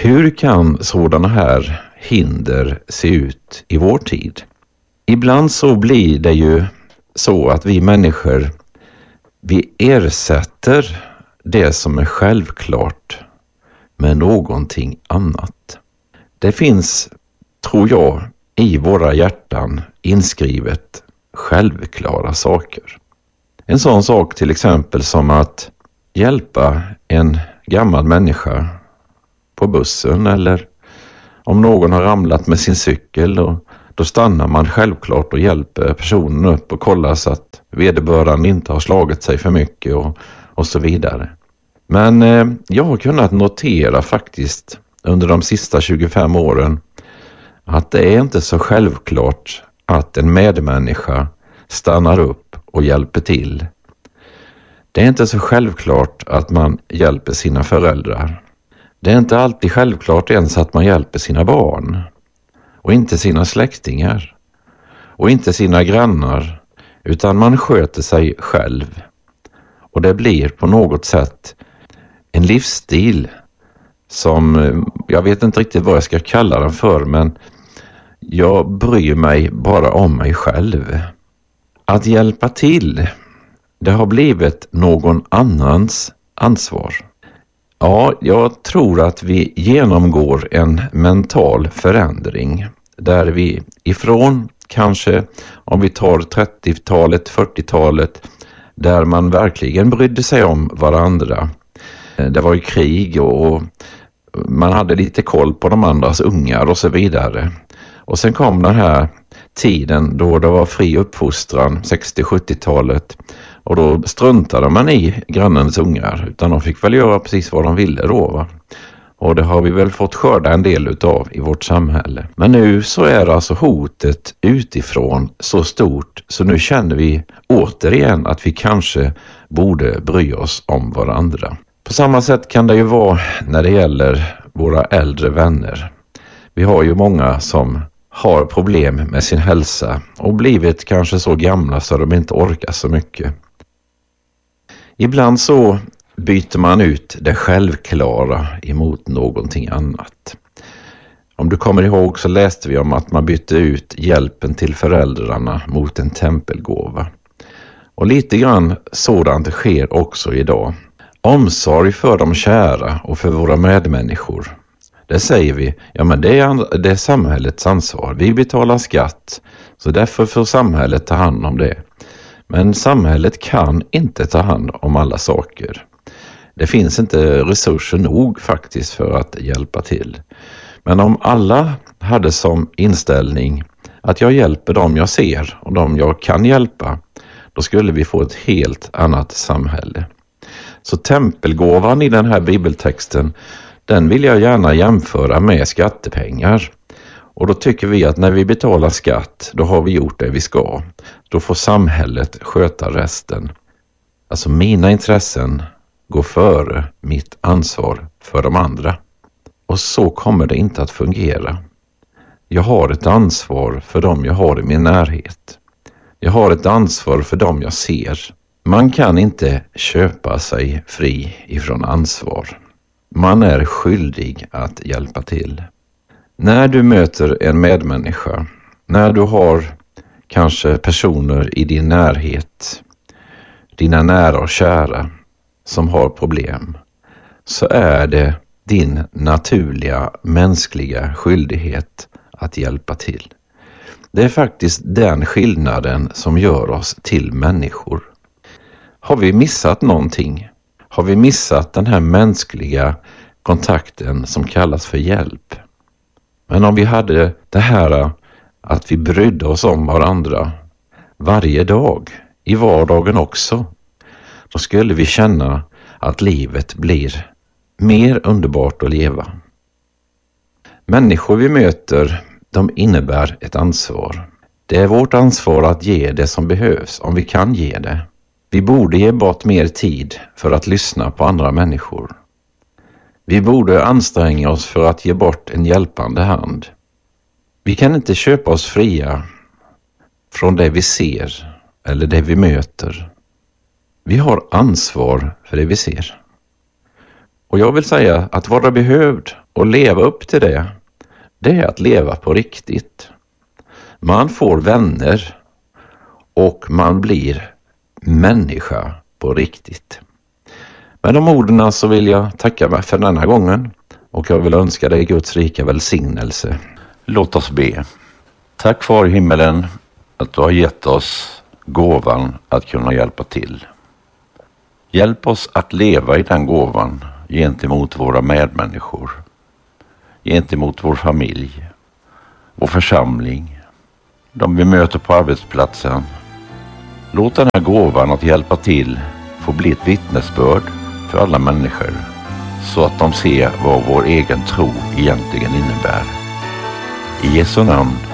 Hur kan sådana här hinder se ut i vår tid? Ibland så blir det ju så att vi människor, vi ersätter det som är självklart med någonting annat. Det finns, tror jag, i våra hjärtan inskrivet självklara saker. En sån sak till exempel som att hjälpa en gammal människa på bussen, eller om någon har ramlat med sin cykel, och då stannar man självklart och hjälper personen upp och kollar så att vederbörande inte har slagit sig för mycket och så vidare. Men jag har kunnat notera faktiskt under de sista 25 åren att det är inte så självklart att en medmänniska stannar upp och hjälper till. Det är inte så självklart att man hjälper sina föräldrar. Det är inte alltid självklart ens att man hjälper sina barn. Och inte sina släktingar. Och inte sina grannar. Utan man sköter sig själv. Och det blir på något sätt en livsstil som, jag vet inte riktigt vad jag ska kalla den för, men jag bryr mig bara om mig själv. Att hjälpa till, det har blivit någon annans ansvar. Ja, jag tror att vi genomgår en mental förändring där vi ifrån kanske, om vi tar 30-talet, 40-talet, där man verkligen brydde sig om varandra. Det var ju krig och man hade lite koll på de andras ungar och så vidare. Och sen kom den här tiden då det var fri uppfostran, 60-70-talet. Och då struntade man i grannens ungar, utan de fick väl göra precis vad de ville då, va? Och det har vi väl fått skörda en del utav i vårt samhälle. Men nu så är alltså hotet utifrån så stort, så nu känner vi återigen att vi kanske borde bry oss om varandra. På samma sätt kan det ju vara när det gäller våra äldre vänner. Vi har ju många som har problem med sin hälsa och blivit kanske så gamla så de inte orkar så mycket. Ibland så byter man ut det självklara emot någonting annat. Om du kommer ihåg så läste vi om att man bytte ut hjälpen till föräldrarna mot en tempelgåva. Och lite grann sådant sker också idag. Omsorg för de kära och för våra medmänniskor. Det säger vi, ja men det är samhällets ansvar. Vi betalar skatt, så därför får samhället ta hand om det. Men samhället kan inte ta hand om alla saker. Det finns inte resurser nog faktiskt för att hjälpa till. Men om alla hade som inställning att jag hjälper dem jag ser och dem jag kan hjälpa, då skulle vi få ett helt annat samhälle. Så tempelgåvan i den här bibeltexten, den vill jag gärna jämföra med skattepengar. Och då tycker vi att när vi betalar skatt, då har vi gjort det vi ska. Då får samhället sköta resten. Alltså mina intressen går före mitt ansvar för de andra. Och så kommer det inte att fungera. Jag har ett ansvar för dem jag har i min närhet. Jag har ett ansvar för dem jag ser. Man kan inte köpa sig fri ifrån ansvar. Man är skyldig att hjälpa till. När du möter en medmänniska, när du har kanske personer i din närhet, dina nära och kära som har problem, så är det din naturliga mänskliga skyldighet att hjälpa till. Det är faktiskt den skillnaden som gör oss till människor. Har vi missat någonting? Har vi missat den här mänskliga kontakten som kallas för hjälp? Men om vi hade det här att vi brydde oss om varandra varje dag, i vardagen också, då skulle vi känna att livet blir mer underbart att leva. Människor vi möter, de innebär ett ansvar. Det är vårt ansvar att ge det som behövs, om vi kan ge det. Vi borde ge bort mer tid för att lyssna på andra människor. Vi borde anstränga oss för att ge bort en hjälpande hand. Vi kan inte köpa oss fria från det vi ser eller det vi möter. Vi har ansvar för det vi ser. Och jag vill säga att vara behövd och leva upp till det är att leva på riktigt. Man får vänner och man blir människa på riktigt. Med de orden så vill jag tacka mig för denna gången och jag vill önska dig Guds rika välsignelse. Låt oss be. Tack Far i himmelen att du har gett oss gåvan att kunna hjälpa till. Hjälp oss att leva i den gåvan gentemot våra medmänniskor, gentemot vår familj, vår församling, de vi möter på arbetsplatsen. Låt den här gåvan att hjälpa till få bli ett vittnesbörd för alla människor så att de ser vad vår egen tro egentligen innebär. I Jesu namn.